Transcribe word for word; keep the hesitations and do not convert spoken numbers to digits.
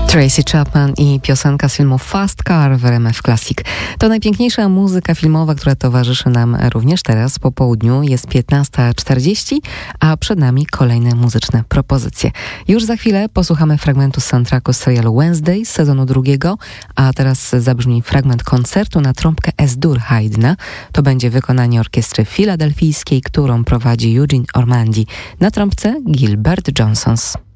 Tracy Chapman i piosenka z filmu Fast Car w R M F Classic. To najpiękniejsza muzyka filmowa, która towarzyszy nam również teraz po południu. Jest piętnasta czterdzieści, a przed nami kolejne muzyczne propozycje. Już za chwilę posłuchamy fragmentu z soundtracku z serialu Wednesday z sezonu drugiego, a teraz zabrzmi fragment koncertu na trąbkę Es-Dur Haydna. To będzie wykonanie orkiestry filadelfijskiej, którą prowadzi Eugene Ormandy. Na trąbce Gilbert Johnsons.